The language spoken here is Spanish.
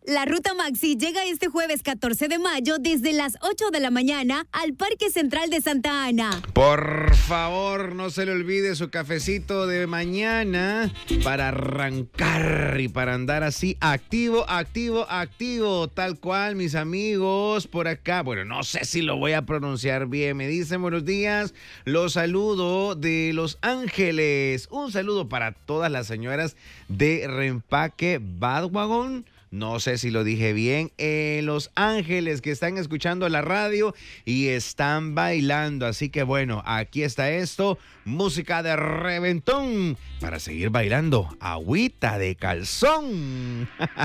La Ruta Maxi llega este jueves 14 de mayo desde las 8 de la mañana al Parque Central de Santa Ana. Por favor, no se le olvide su cafecito de mañana para arrancar y para andar así activo, tal cual, mis amigos por acá. Bueno, no sé si lo voy a pronunciar bien. Me dicen buenos días, los saludo de Los Ángeles. Un saludo para todas las señoras de Reempaque Badwagon. No sé si lo dije bien, Los Ángeles, que están escuchando la radio y están bailando. Así que bueno, aquí está esto, música de reventón para seguir bailando, agüita de calzón.